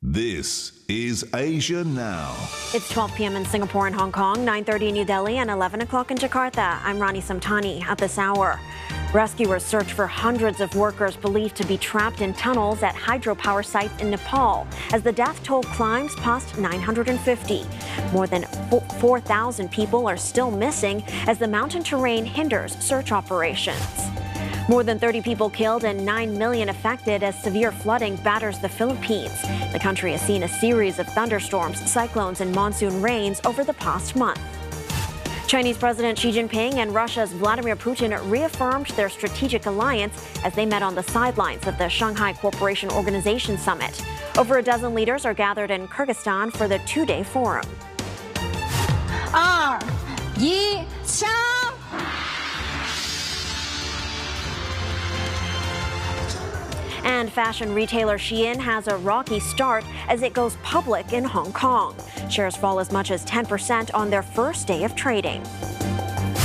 This is Asia Now. It's 12 p.m. in Singapore and Hong Kong, 9:30 in New Delhi, and 11 o'clock in Jakarta. I'm Rani Samtani at this hour. Rescuers search for hundreds of workers believed to be trapped in tunnels at hydropower sites in Nepal as the death toll climbs past 950. More than 4,000 people are still missing as the mountain terrain hinders search operations. More than 30 people killed and 9 million affected as severe flooding batters the Philippines. The country has seen a series of thunderstorms, cyclones, and monsoon rains over the past month. Chinese President Xi Jinping and Russia's Vladimir Putin reaffirmed their strategic alliance as they met on the sidelines of the Shanghai Cooperation Organization summit. Over a dozen leaders are gathered in Kyrgyzstan for the two-day forum. And fashion retailer Shein has a rocky start as it goes public in Hong Kong. Shares fall as much as 10% on their first day of trading.